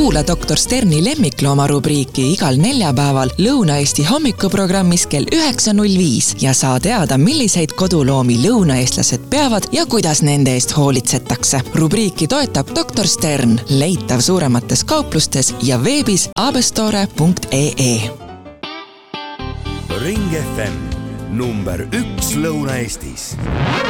Kuula Dr. Sterni lemmiklooma rubriiki igal neljapäeval Lõuna-Eesti hommikuprogrammis kell 9.05 ja saa teada, milliseid koduloomi lõunaeestlased peavad ja kuidas nende eest hoolitsetakse. Rubriiki toetab Dr. Stern, leitav suuremates kauplustes ja veebis abestore.ee. Ring FM number 1 Lõuna-Eestis.